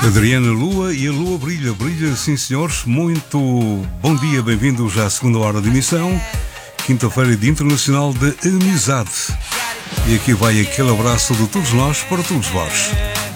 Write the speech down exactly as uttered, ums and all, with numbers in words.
Adriana Lua e a Lua brilha, brilha, sim senhores. Muito bom dia, bem-vindos à segunda hora de emissão, quinta-feira de Internacional de Amizade. E aqui vai aquele abraço de todos nós para todos vós.